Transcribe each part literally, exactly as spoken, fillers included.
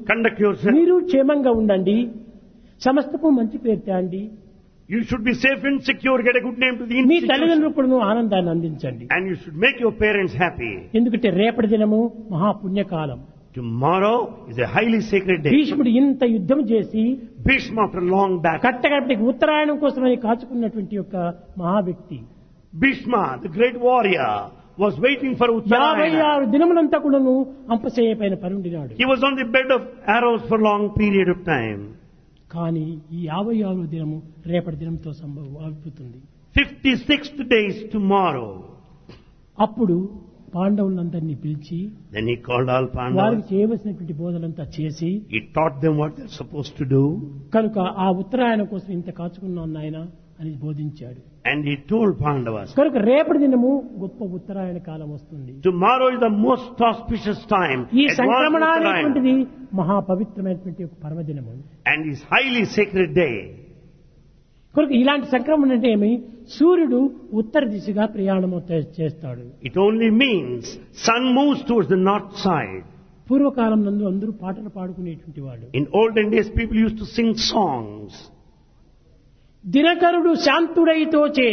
conduct yourself. మీరు క్షేమంగా ఉండండి, సమస్తకు మంచి పేరు తేండి, You should be safe and secure, get a good name to the me institution. తల్లిదండ్రులకు కూడా ఆనందాన్ని అందించండి. And you should make your parents happy. ఎందుకంటే రేపటి దినము మహాపుణ్యకాలం. Tomorrow is a highly sacred day. భీష్ముడు ఇంత యుద్ధం చేసి Bhishma, after a long battle, కట్టగడపటికి ఉత్తరాయణం కోసమని కాచుకున్నటువంటి యొక్క మహా వ్యక్తి Bhishma, the great warrior, was waiting for యాభై Uttarayana. ఆరు దినములంతా కూడాను అంపశయ్య పైన పరుండినాడు. He was on the bed of arrows for a long period of time. కానీ ఈ యాభై ఆరు దినము రేపటి దినంతో సంభవం అవుతుంది. fifty-sixth day is tomorrow. అప్పుడు పాండవులందరినీ పిలిచి Then he called all వారికి Pandavas. చేయవలసినటువంటి బోధనంతా చేసి He taught them what they're supposed to do. కనుక ఆ ఉత్తరాయణం కోసం ఇంత కాచుకున్నాం నాయన అని బోధించాడు. And he told Pandavas, కనుక రేపటి దినము గొప్ప ఉత్తరాయణ కాలం వస్తుంది. tomorrow is the most auspicious time. ఈ advanced సంక్రమణ Uttarayana. అనేటువంటిది మహాపవిత్రమైనటువంటి ఒక పర్వదినము. And is highly sacred day. కనుక ఇలాంటి సంక్రమణ అంటే ఏమి, సూర్యుడు ఉత్తర దిశగా ప్రయాణం చేస్తాడు. It only means sun moves towards the north side. పూర్వకాలం నందు అందరూ పాటలు పాడుకునేటువంటి వాళ్ళు. In olden days, people used to sing songs. దినకరుడు శాంతుడైతోచే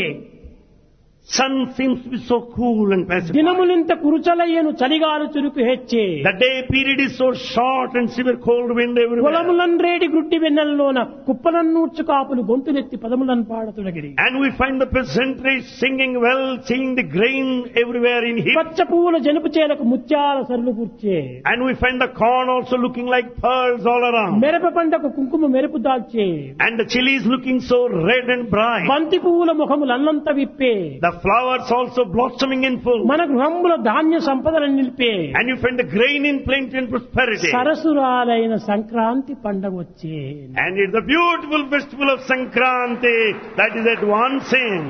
Sun seems to be so cool and pacified. దినములింత కురుచలయ్యను చలిగాలు చురుకు హెచ్చే The day period is so short and severe cold wind everywhere. కులములన్రేడి గుడ్డి వెన్నెలలోన కుప్పలన్నూర్చు కాపులు గొంతులెత్తి పదములను పాడతుడగిరి. And we find the peasantry singing well, seeing the grain everywhere in heap. పచ్చ పువ్వుల జనుపు చేలకు ముత్యాల సరులు కూర్చే. And we find the corn also looking like pearls all around. మెరప పంటకు కుంకుమ మెరుపు దాల్చే. And the chili is looking so red and bright. బంతి పువ్వుల ముఖములు అన్నంత విప్పే. The flowers also blossoming in full. మన గృహంలో ధాన్య సంపదలను నిలిపే. And you find the grain in plenty and prosperity. సరసురాలైన Sankranti పండగ వచ్చే. And it's the beautiful festival of Sankranti that is advancing.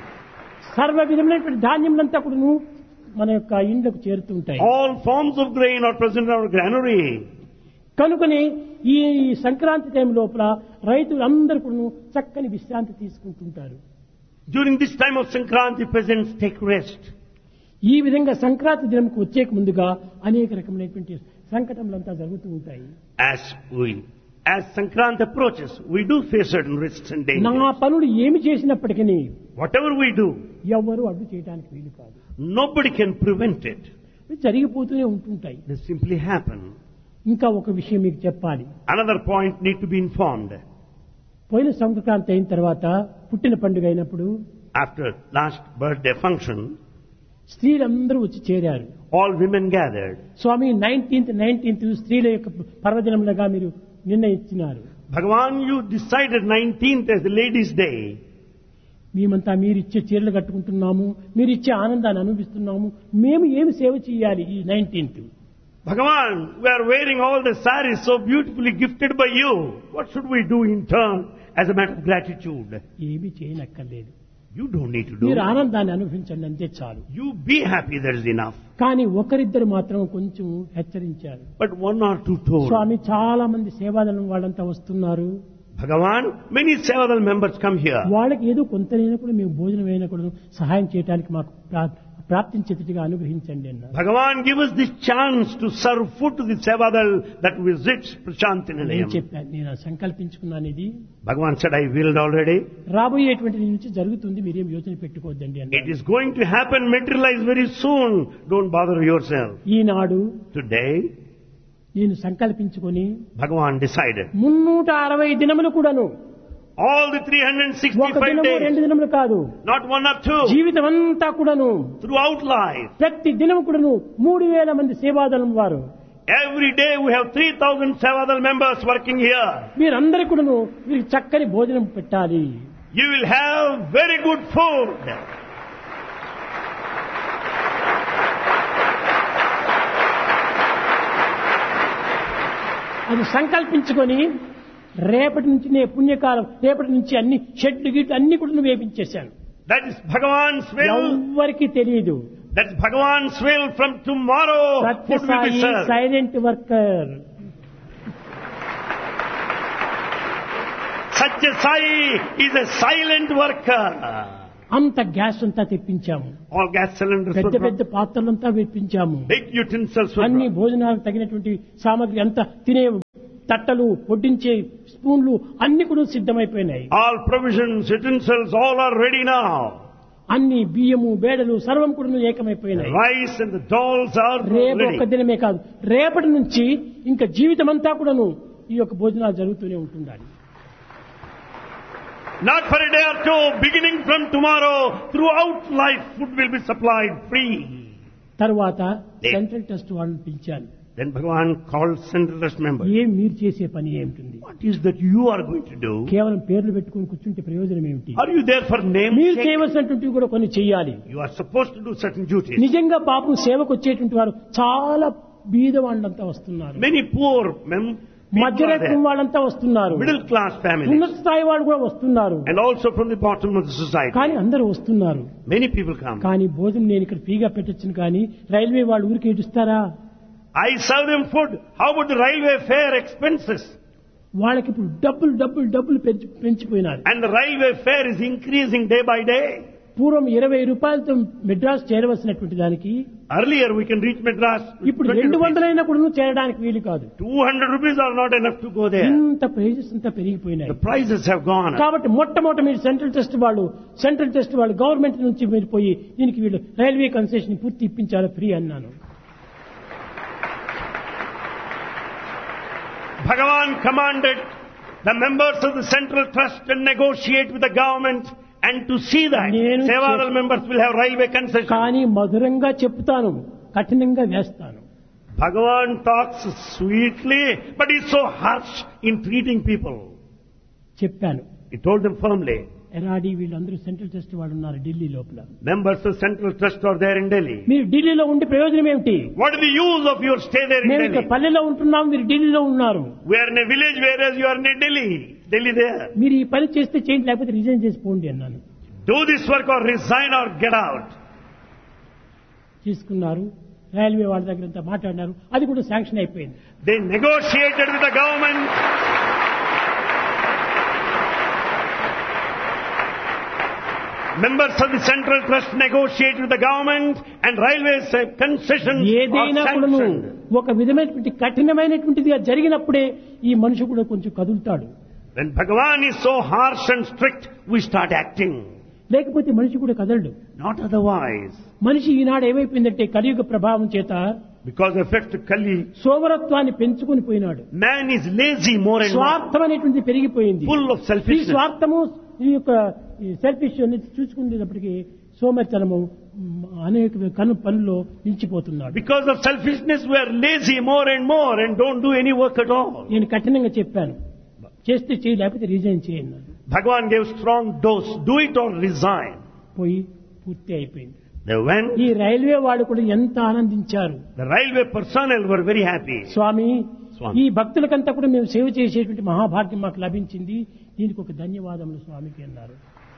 సర్వ విధమైనటువంటి ధాన్యములంతా కూడాను మన యొక్క ఇండ్లకు చేరుతుంటాయి. All forms of grain are present in our granary. కనుకనే ఈ సంక్రాంతి టైం లోపల రైతులందరూ కూడా చక్కని విశ్రాంతి తీసుకుంటుంటారు. During this time of Sankranti, peasants take rest. ఈ విధంగా సంక్రాంతి దినంకు వచ్చేక ముందుగా అనేక రకమైనటువంటి సంకటములంతా జరుగుతూ ఉంటాయి. As we, as Sankranti approaches, we do face certain risks and నా dangers. పనులు ఏమి చేసినప్పటికీ Whatever we do, ఎవ్వరూ అడ్డు చేయడానికి వీలు కాదు. nobody can prevent it. ఇవి జరిగిపోతూనే ఉంటుంటాయి. They simply happen. ఇంకా ఒక విషయం మీకు చెప్పాలి. Another point need to be informed. పోయిన సంక్రాంతి అయిన తర్వాత పుట్టిన పండుగ అయినప్పుడు After last birthday function, స్త్రీలందరూ వచ్చి చేరారు. all women gathered. స్వామి నైన్టీన్త్ నైన్టీన్త్ స్త్రీల యొక్క పర్వదినములుగా మీరు నిర్ణయించినారు. Bhagavan, you decided nineteenth as the ladies' day. మేమంతా మీరిచ్చే చీరలు కట్టుకుంటున్నాము, మీరిచ్చే ఆనందాన్ని అనుభవిస్తున్నాము, మేము ఏమి సేవ చేయాలి ఈ nineteenth? Bhagavan, we are wearing all the saris so beautifully gifted by you. What should we do in turn as a matter of gratitude? ఏమి చేయనక్కర్లేదు. You don't need to do మీరు it. ఆనందాన్ని అనుభవించండి అంతే చాలు. You be happy, that is enough. కానీ ఒకరిద్దరు మాత్రం కొంచెం హెచ్చరించారు. But one or two told. స్వామి చాలా మంది సేవాదళం వాళ్ళంతా వస్తున్నారు, Bhagavan, many Sevadal members come here. వాళ్ళకి ఏదో కొంతనైనా కూడా మేము భోజనం అయినా కూడా సహాయం చేయడానికి మాకు ప్రా- ప్రాప్తించేట్టుగా అనుగ్రహించండి అన్నారు. Bhagavan, give us this chance to serve food to the Sevadal that visits నేను Prashantinayam. చెప్పాను, నేను సంకల్పించుకున్నాను ఇది Bhagavan said, I willed already. రాబోయేటువంటి నుంచి జరుగుతుంది, మీరేం యోచన పెట్టుకోవద్దండి It అన్నారు. is going to happen, materialize very soon. Don't bother yourself. Eenadu Today, నేను సంకల్పించుకొని Bhagavan decided. మున్నూట అరవై దినములు కూడాను, All the three hundred ఒక sixty-five దినము days, రెండు దినములు కాదు, not one or two, జీవితం అంతా కూడాను throughout life. ప్రతి దినము కూడాను మూడు వేల మంది సేవాదళం వారు Every day we have three thousand Sevadal members working here. మీరందరి కూడాను వీరికి చక్కని భోజనం పెట్టాలి. You will have very good food. అది సంకల్పించుకొని రేపటి నుంచి నే పుణ్యకాలం, రేపటి నుంచి అన్ని షెడ్లు గిట్లు అన్ని కూడా వేపించేశాను. That is Bhagavan's will. ఎవ్వరికి తెలియదు. That's Bhagavan's will. From tomorrow, food will be Sathya Sai served. Silent worker. Satya Sai is a silent worker. అంత గ్యాస్ అంతా తెప్పించాము, All gas cylinders పెద్ద were brought. పెద్ద పాత్రలంతా తెప్పించాము, Big utensils were అన్ని brought. భోజనాలకు తగినటువంటి సామగ్రి అంతా తినే తట్టలు వడ్డించే స్పూన్లు అన్ని కూడా సిద్ధమైపోయినాయి. All provisions, utensils, all are ready now. అన్ని బియ్యము బేడలు సర్వం కూడా ఏకమైపోయినాయి. Rice and the dolls are రేపు ready. ఒక్క దినమే కాదు, రేపటి నుంచి ఇంకా జీవితం అంతా కూడాను ఈ యొక్క భోజనాలు జరుగుతూనే ఉంటుండాలి. Not for a day or two, beginning from tomorrow, throughout life, food will be supplied free. తర్వాత సెంట్రల్ ట్రస్ట్ వాళ్ళని పిలిచాను. Then Bhagavan called central trust members. ఏం మీరు చేసే పని ఏమిటి? What is that you are going to do? కేవలం పేర్లు పెట్టుకుని కూర్చుంటే ప్రయోజనం ఏమిటి? Are you there for name మీరు sake? చేయవలసినటువంటివి కూడా కొన్ని చెయ్యాలి. You are supposed to do certain duties. నిజంగా పాపం సేవకు వచ్చేటువంటి వారు చాలా బీద వాళ్ళంతా వస్తున్నారు. Many poor men, మధ్యరకం వాళ్ళంతా వస్తున్నారు. middle class families, ఉన్నత స్థాయి వాళ్ళు కూడా వస్తున్నారు. and also from the bottom of the society. కానీ అందరూ వస్తున్నారు. Many people come. కానీ భోజనం నేను ఇక్కడ ఫ్రీగా పెట్టొచ్చును, కానీ రైల్వే వాళ్ళు ఊరికి ఇస్తారా? I serve them food. How about the railway fare expenses? వాళ్ళకి ఇప్పుడు డబ్బులు డబ్బులు డబ్బులు పెంచి పెంచిపోయినారు. And the railway fare is increasing day by day. పూర్వం ఇరవై రూపాయలతో మెడ్రాస్ చేరవలసినటువంటి దానికి Earlier we can reach Madras. ఇప్పుడు రెండు వందలైనా కూడా చేరడానికి వీలు కాదు. two hundred rupees are not enough to go there. ఇంత ప్రైజెస్ అంతా పెరిగిపోయినాయి. The prices have gone up. కాబట్టి మొట్టమొదట మీరు సెంట్రల్ ట్రస్ట్ వాళ్ళు సెంట్రల్ ట్రస్ట్ వాళ్ళు గవర్నమెంట్ నుంచి మీరు పోయి దీనికి వీళ్ళు రైల్వే కన్సెషన్ పూర్తి ఇప్పించాలి ఫ్రీ అన్నాను. Bhagavan commanded the members of the central trust to negotiate with the government and to see that నేను Sevadal members will have railway concession. కానీ మధురంగా చెప్తాను, కఠినంగా వేస్తాను. Bhagavan talks sweetly, but he is so harsh in treating people. చెప్పాను. He told them firmly. ఎరాడి వీళ్ళందరూ central trust వాళ్ళు ఉన్నారు ఢిల్లీ లోపల. Members of central trust are there in Delhi. మీరు ఢిల్లీలో ఉండే ప్రయోజనం ఏమిటి? What is the use of your stay there in మేము ఇక్కడ Delhi? పల్లెలో ఉంటున్నాం, మీరు ఢిల్లీలో ఉన్నారు. We are in a village whereas you are in a Delhi. Delhi there. మీరు ఈ పని చేస్తే చేయండి, లేకపోతే రిజైన్ చేసి పోండి అన్నాను. Do this work or resign or get out. తీసుకున్నారు. రైల్వే వాళ్ళ దగ్గర అంతా మాట్లాడినారు. అది కూడా శాంక్షన్ అయిపోయింది. They negotiated with the government. Members of the central trust negotiate with the government and railways concessions ఏదైనా are కూడాను sanctioned. ఒక విధమైనటువంటి కఠినమైనటువంటిదిగా జరిగినప్పుడే ఈ మనిషి కూడా కొంచెం కదులుతాడు. When Bhagavan is so harsh and strict, we start acting. లేకపోతే మనిషి కూడా కదలడు. Not otherwise. మనిషి ఈనాడు ఏమైపోయిందంటే కలియుగ ప్రభావం చేత Because of effect of Kali, సోమరత్వాన్ని పెంచుకుని పోయినాడు. man is lazy more and more, స్వార్థం అనేటువంటిది పెరిగిపోయింది. full of ఈ selfishness. స్వార్థము ఈ యొక్క సెల్ఫిష్ అనేది చూసుకునేటప్పటికీ సోమరితనము అనేక కను పనుల్లో నిలిచిపోతున్నాడు. Because of selfishness, we are lazy more and more and don't do any work at all. నేను కఠినంగా చెప్పాను, చేస్తే చేయి లేకపోతే రిజైన్ చేయండి. Bhagavan gave strong dose. Do it or resign. పోయి పూర్తి అయిపోయింది. They went. ఈ రైల్వే వాళ్ళు కూడా ఎంత ఆనందించారు. The railway personnel were very happy. స్వామి, స్వామి. ఈ భక్తులకంతా కూడా మేము సేవ చేసేటువంటి మహాభాగ్యం మాకు లభించింది, దీనికి ఒక ధన్యవాదములు స్వామికి అన్నారు.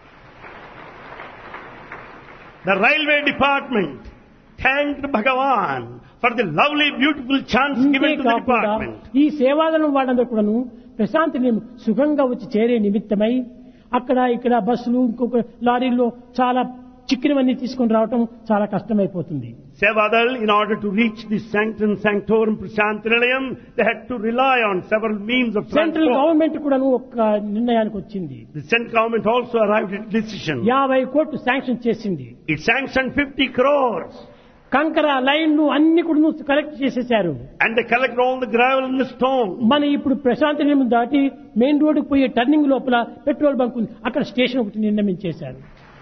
The railway department thanked Bhagavan for the lovely, beautiful chance given to the ఇంతేకాకుండా department. ఈ సేవాదనం వాళ్ళందరూ కూడాను ప్రశాంతి సుఖంగా వచ్చి చేరే నిమిత్తమై అక్కడ ఇక్కడ బస్సులు ఇంకొక లారీల్లో చాలా చిక్కినవన్నీ తీసుకొని రావటం చాలా కష్టమైపోతుంది. Sevadal, in order to reach the sanctum sanctorum Prashantilayam, they had to rely on several means of central transport. Government కూడాను ఒక నిర్ణయానికి వచ్చింది. The central government also arrived at a decision. యాభై కోట్లు శాంక్షన్ చేసింది. It sanctioned fifty crores. కంకర లైన్లు అన్ని కూడా కలెక్ట్ చేసేశారు. And they collected all the gravel and the stone. మన ఇప్పుడు ప్రశాంతి నిలయం దాటి మెయిన్ రోడ్డుకు పోయే టర్నింగ్ లోపల పెట్రోల్ బంక్ ఉంది, అక్కడ స్టేషన్ ఒకటి నిర్ణయించేశారు.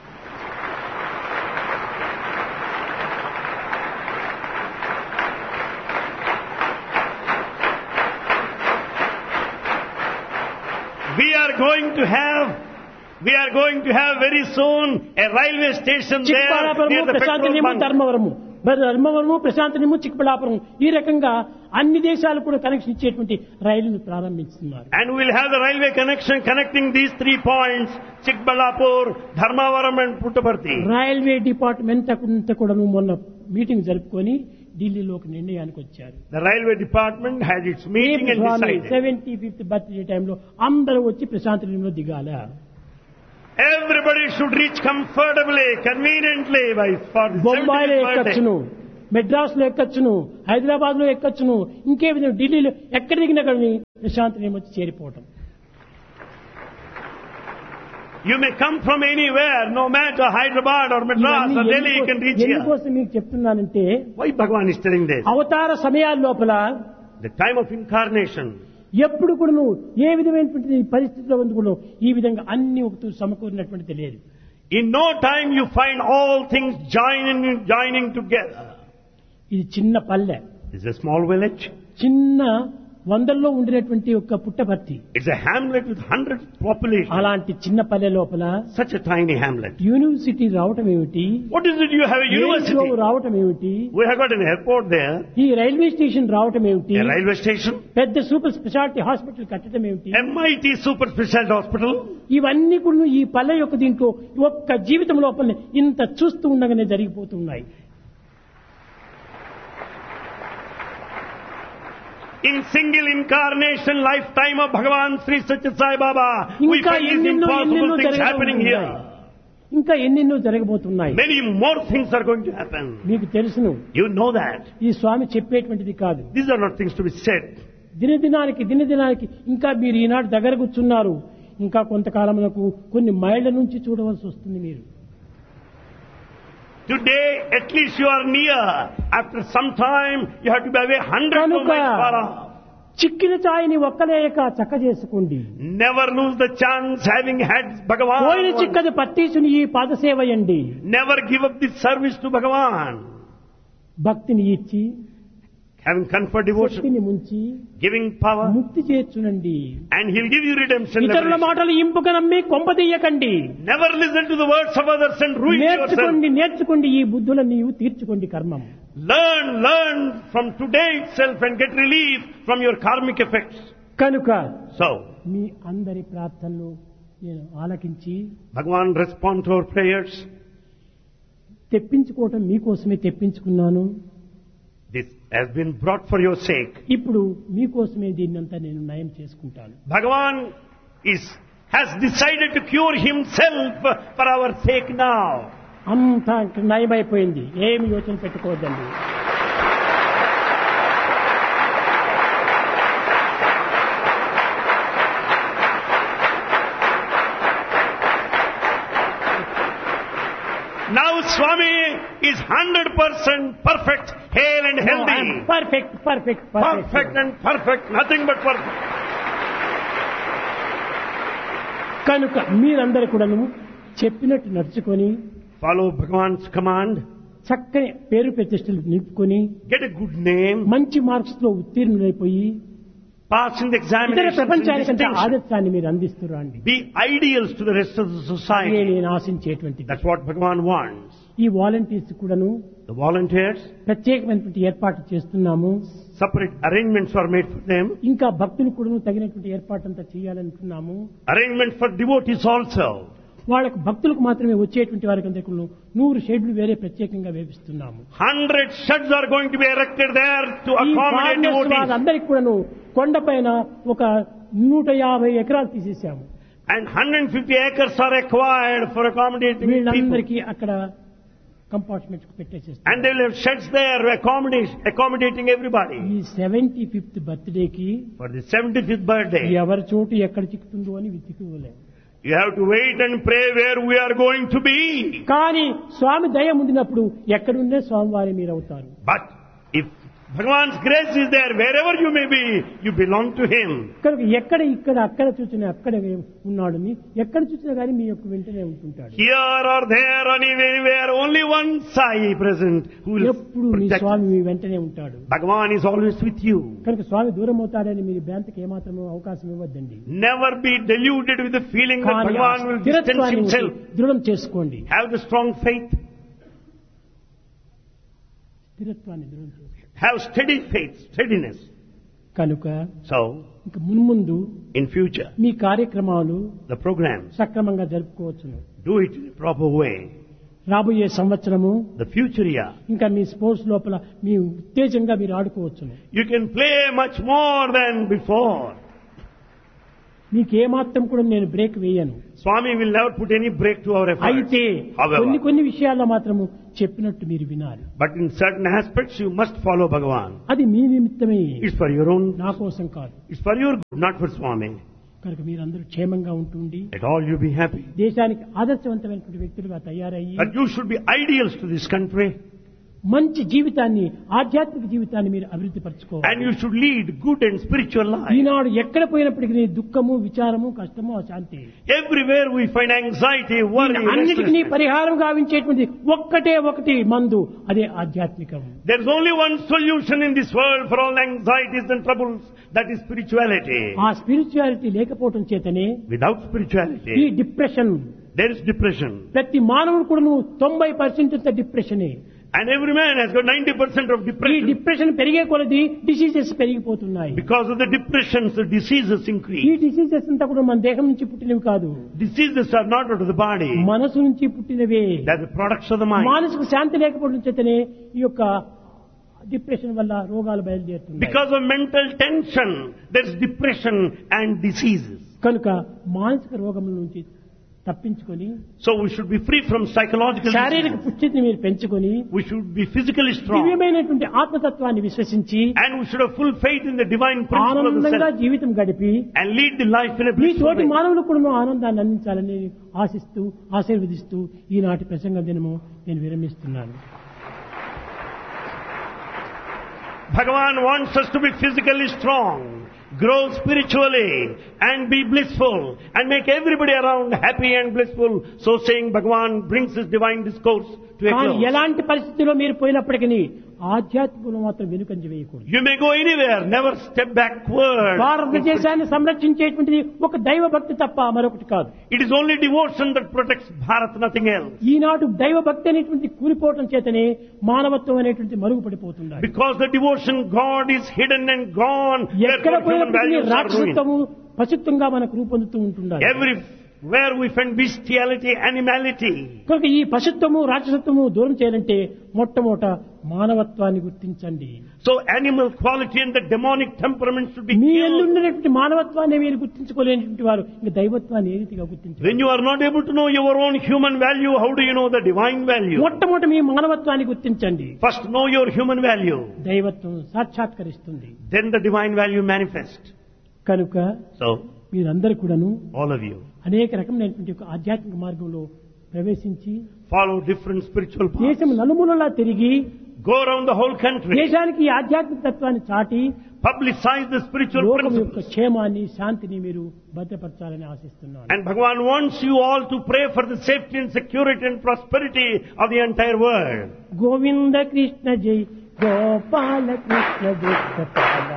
We are going to have, we are going to have very soon a railway station there చిక్కబళ్ళాపురము near the Prashanti petrol Nilayamu bunk. Dharmavaram Dharmavaram Prashanti నిలయము చిక్కబళ్ళాపురం ఈ రకంగా అన్ని దేశాలు కూడా కనెక్షన్ ఇచ్చేటువంటి రైలును ప్రారంభిస్తున్నారు. And we will have the railway connection connecting these three points, Chikballapur, Dharmavaram and Puttaparthi. Railway department అంతా కూడా మొన్న మీటింగ్ జరుపుకొని ఢిల్లీలో ఒక నిర్ణయానికి వచ్చారు. The railway department had its meeting and decided. Seventy fifth birthday టైంలో అందరూ వచ్చి ప్రశాంతి నిలయంలో దిగాల. Everybody should reach comfortably, conveniently by for the బొంబాయిలో seventieth birthday. ఎక్కచ్చును, మెడ్రాస్ లో ఎక్కచ్చును, హైదరాబాద్ లో ఎక్కచ్చును, ఇంకే విధంగా ఢిల్లీలో ఎక్కడ దిగినా కానీ ప్రశాంతి నిలయం వచ్చి చేరిపోవటం. You may come from anywhere, no matter Hyderabad or Madras or Delhi, you can reach here. ఎందుకోసం మీకు చెప్తున్నానంటే, Why Bhagavan is telling this? అవతార సమయాల లోపల The time of incarnation, ఎప్పుడు కూడా నువ్వు ఏ విధమైనటువంటి పరిస్థితిలో ఉంది కూడా ఈ విధంగా అన్ని ఒకటి సమకూరినటువంటిది లేదు. in no time you find all things joining, joining together. ఇది చిన్న పల్లె, It's a small village. చిన్న వందల్లో ఉండినటువంటి ఒక Puttaparthi. It's a hamlet with hundreds population. అలాంటి చిన్న పల్లె లోపల Such a tiny hamlet. University రావటం ఏమిటి, What is it you have a university? Railway రావటం ఏమిటి, We have got an airport there, ఈ రైల్వే స్టేషన్ రావటం ఏమిటి, a railway station, పెద్ద సూపర్ స్పెషాలిటీ హాస్పిటల్ కట్టడం ఏమిటి, M I T super specialty hospital. ఇవన్నీ కూడా ఈ పల్లె యొక్క దీంట్లో ఒక్క జీవితం లోపల ఇంత చూస్తూ ఉండగానే జరిగిపోతున్నాయి. In single incarnation lifetime of Bhagavan Sri Satya Sai Baba, we ఇంకా find these ఎన్నెన్నో impossible ఎన్నెన్నో things happening జరగబోతున్నాయి. here. ఇంకా ఎన్నెన్నో జరగబోతున్నాయి. Many more things are going to happen. మీకు తెలుసును, You know that. ఈ స్వామి చెప్పేటువంటిది కాదు. These are not things to be said. దినదినానికి దినదినానికి ఇంకా మీరు ఈనాడు దగ్గర కూర్చున్నారు, ఇంకా కొంతకాలమునకు కొన్ని మైళ్ళ నుంచి చూడవలసి వస్తుంది. మీరు Today, at least you are near. After some time, you have to be away hundreds of కనుక miles far off. చిక్కిన ఛాయని ఒక్కలేక చక్క చేసుకోండి. Never lose the chance having had పోయిన Bhagavan. చిక్కది పట్టీసుని ఈ పాదసేవయండి. Never give up this service to Bhagavan. భక్తిని ఇచ్చి Having conferred devotion, శక్తిని ముంచి giving power, ముక్తి చేర్చునండి. and He'll give you redemption. ఇతరుల liberation. మాటలు ఇంపుగా నమ్మి కొంపదీయకండి. Never listen to the words of others and ruin yourself. నేర్చుకోండి నేర్చుకోండి ఈ బుద్ధులను నీవు తీర్చుకోండి కర్మం. Learn, learn from today itself and get relief from your karmic effects. కనుక So, మీ అందరి ప్రార్థనలు నేను ఆలకించి Bhagavan respond to our prayers. తెప్పించుకోవటం మీకోసమే తెప్పించుకున్నాను. This has been brought for your sake. ఇప్పుడు మీకోసమే దీన్నంతా నేను నయం చేసుకుంటాను. Bhagavan is has decided to cure himself for our sake now. అంతా నయమైపోయింది, ఏమి యోచన పెట్టుకోవద్దండి. Now Swami is one hundred percent perfect, hale and healthy. Perfect perfect Perfect and perfect, nothing but perfect. కనుక మీరందరూ కూడాను చెప్పినట్టు నడుచుకొని Follow Bhagavan's command. చక్కని పేరు ప్రతిష్టలు నిలుపుకొని Get a good name. మంచి మార్క్స్ లో ఉత్తీర్ణులైపోయి Pass in the ఇతర examinations. and ప్రపంచానికంటే distinction. ఆదర్శాన్ని మీరు అందిస్తురండి. Be ideals to the rest of the ఇదే society. నేను ఆశించేటువంటిది. That's what Bhagavan wants. ఈ వాలంటీర్స్ కూడాను The volunteers, ప్రత్యేకమైనటువంటి ఏర్పాటు చేస్తున్నాము. separate arrangements are made for them. ఇంకా భక్తులు కూడాను తగినటువంటి ఏర్పాటు అంతా చేయాలనుకున్నాము. Arrangement for devotees also. వాళ్ళకు భక్తులకు మాత్రమే వచ్చేటువంటి వారికి అందరికీ నూరు షెడ్లు వేరే ప్రత్యేకంగా వేపిస్తున్నాము. Hundred sheds are going to be erected there to ఈ accommodate ఫార్మర్స్ devotees. వాళ్ళందరికీ కూడాను కొండపైన ఒక నూట యాభై ఎకరాలు తీసేసాము. And one hundred fifty acres are acquired for accommodating people. వీళ్ళందరికీ అక్కడ compartment పెట్టేసేస్తాం. And they will have sheds there accommodating, accommodating everybody. ఈ సెవెంటీ ఫిఫ్త్ బర్త్డేకి For the seventy-fifth birthday, ఎవరి చోటు ఎక్కడ చిక్కుతుందో అని వెతుకులేము. you have to wait and pray where we are going to be. కానీ స్వామి దయ ఉండినప్పుడు ఎక్కడుండే స్వామివారి మీరు అవుతారు. But if Bhagavan's grace is there, wherever you may be, you belong to Him. కనుక ఎక్కడ ఇక్కడ అక్కడ చూసినా అక్కడ ఉన్నాడు, ఎక్కడ చూసినా కానీ మీ యొక్క వెంటనే ఉంటుంటాడు. Here or there or anywhere, only one Sai present who will ఎప్పుడు మీ protect. స్వామి మీ వెంటనే ఉంటాడు. Bhagavan is always with you. కనుక స్వామి దూరం అవుతాడని మీరు భ్రాంతికి ఏమాత్రమూ అవకాశం ఇవ్వద్దండి. Never be deluded with the feeling that కానీ ఆ Bhagavan will distance స్థిరత్వాన్ని himself. దృఢం చేసుకోండి. Have the strong faith. స్థిరత్వాన్ని దృఢం చేసుకోండి. Have steady faith, steadiness. కనుక So, ఇంక మున్ముందు in future, మీ కార్యక్రమాలు the programs, సక్రమంగా జరుపుకోవచ్చును. do it in a proper way. రాబోయే సంవత్సరము The future year, ఇంకా మీ స్పోర్ట్స్ లోపల మీ ఉత్తేజంగా మీరు ఆడుకోవచ్చును. you can play much more than before. మీకేమాత్రం కూడా నేను బ్రేక్ వేయను. Swami will never put any break to our efforts. అయితే However, కొన్ని కొన్ని విషయాల్లో మాత్రము చెప్పినట్టు మీరు వినాలి. but in certain aspects you must follow Bhagavan. అది మీ నిమిత్తమే, It's for your own, నా కోసం కాదు. it's for your good, not for Swami. కనుక మీరందరూ క్షేమంగా ఉంటుండి Let all you be happy. దేశానికి ఆదర్శవంతమైనటువంటి వ్యక్తులుగా తయారయ్యి That you should be ideals to this country. మంచి జీవితాన్ని, ఆధ్యాత్మిక జీవితాన్ని మీరు అభివృద్ధి పరచుకోవాలి. And you should lead good and spiritual life. ఈనాడు ఎక్కడ పోయినప్పటికీ దుఃఖము, విచారము, కష్టము, అశాంతి, Everywhere we find anxiety, worry, అన్నిటికీ restlessness. పరిహారం గావించేటువంటి ఒక్కటే ఒకటి మందు, అదే ఆధ్యాత్మికం. There is only one solution in this world for all anxieties and troubles, that is spirituality. ఆ స్పిరిచువాలిటీ లేకపోవడం చేతనే Without ఈ spirituality, depression, there is depression. ప్రతి మానవుడు కూడా తొంభై percent డిప్రెషనే. And every man has got ninety percent of ఈ depression. Depression పెరిగే కొలది డిసీజెస్ పెరిగిపోతున్నాయి. Because of the depressions, the diseases ఈ increase. డిసీజెస్ అంతా కూడా మన దేహం నుంచి పుట్టినవి కాదు, Diseases are not out of the body. మనసు నుంచి పుట్టినవే. They are the products of the mind. మానసిక శాంతి లేకపోవడం చేతనే ఈ యొక్క డిప్రెషన్ వల్ల రోగాలు బయలుదేరుతున్నాయి. Because of mental tension, there is depression and diseases. కనుక మానసిక రోగముల నుంచి తప్పించుకొని So we should be free from psychological శారీరక diseases. పుష్టిని మీరు పెంచుకొని We should be physically strong. దివ్యమైనటువంటి ఆత్మతత్వాన్ని విశ్వసించి And we should have full faith in the divine principle of the ఆనందంగా self. జీవితం గడిపి And lead the life in a me blissful తోటి way. మానవులకు కూడా ఆనందాన్ని అందించాలని ఆశిస్తూ ఆశీర్వదిస్తూ ఈనాటి ప్రసంగ దినము నేను విరమిస్తున్నాను. Bhagavan wants us to be physically strong, grow spiritually, and be blissful, and make everybody around happy and blissful. So saying, Bhagavan brings his divine discourse to a కానీ close. ఎలాంటి పరిస్థితిలో మీరు పోయినప్పటికీ ఆధ్యాత్మికంలో మాత్రం వెనుకంజ వేయకూడదు. You may go anywhere, never step backward. భారతదేశాన్ని సంరక్షించేటువంటిది ఒక దైవ భక్తి తప్ప మరొకటి కాదు. It is only devotion that protects Bharat, nothing else. ఈనాడు దైవ భక్తి అనేటువంటి కూలిపోవటం చేతనే మానవత్వం అనేటువంటి మరుగుపడిపోతుంది. Because the devotion God is hidden and gone, ఎక్కడ therefore human పోయినప్పటికీ values are ruined. రాక్షసత్వము పశుత్వంగా మనకు రూపొందుతూ ఉంటున్నారు. Everywhere we find bestiality, animality. కనుక ఈ పశుత్వము, రాక్షసత్వము దూరం చేయాలంటే మొట్టమొదట మానవత్వాన్ని గుర్తించండి. So animal quality and the demonic temperament should be me killed. ఎల్లుండినటువంటి మానవత్వాన్ని మీరు గుర్తించుకోలేనటువంటి వారు ఇంకా దైవత్వాన్ని ఏ రీతిగా గుర్తించారు? When you are not able to know your own human value, how do you know the divine value? మొట్టమొదటి మీ మానవత్వాన్ని గుర్తించండి. First know your human value, దైవత్వం సాక్షాత్కరిస్తుంది. then the divine value manifests. కనుక So, మీరందరూ కూడాను all of you, అనేక రకమైనటువంటి ఒక ఆధ్యాత్మిక మార్గంలో ప్రవేశించి follow different spiritual దేశం paths. నలుమూలలా తిరిగి Go around the whole country, దేశానికి ఈ ఆధ్యాత్మిక తత్వాన్ని చాటి publicize the spiritual లోకం యొక్క principles. క్షేమాన్ని, శాంతిని మీరు భద్రపరచాలని ఆశిస్తున్నాను. And Bhagavan wants you all to pray for the safety and security and prosperity of the entire world. Govinda Krishna జై, గోపాల కృష్ణ గోపాల